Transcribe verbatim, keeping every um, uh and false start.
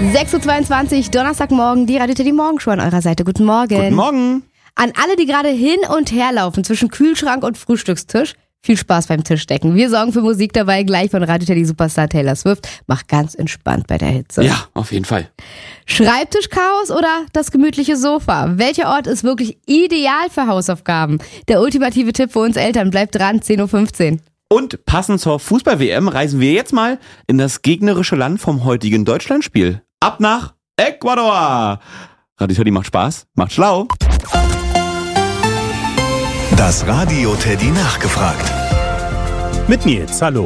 sechs Uhr zweiundzwanzig, Donnerstagmorgen, die Radio Teddy Morgenshow an eurer Seite. Guten Morgen. Guten Morgen. An alle, die gerade hin und her laufen zwischen Kühlschrank und Frühstückstisch, viel Spaß beim Tischdecken. Wir sorgen für Musik dabei, gleich von Radio Teddy Superstar Taylor Swift. Macht ganz entspannt bei der Hitze. Ja, auf jeden Fall. Schreibtischchaos oder das gemütliche Sofa? Welcher Ort ist wirklich ideal für Hausaufgaben? Der ultimative Tipp für uns Eltern. Bleibt dran, zehn Uhr fünfzehn. Und passend zur Fußball-W M reisen wir jetzt mal in das gegnerische Land vom heutigen Deutschlandspiel. Ab nach Ecuador. Radio Teddy macht Spaß, macht schlau. Das Radio Teddy nachgefragt. Mit Nils, hallo.